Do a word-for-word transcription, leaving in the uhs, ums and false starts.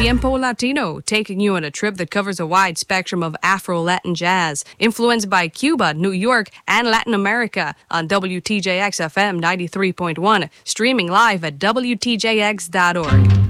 Tiempo Latino, taking you on a trip that covers a wide spectrum of Afro-Latin jazz, influenced by Cuba, New York, and Latin America on W T J X F M ninety-three point one, streaming live at W T J X dot org.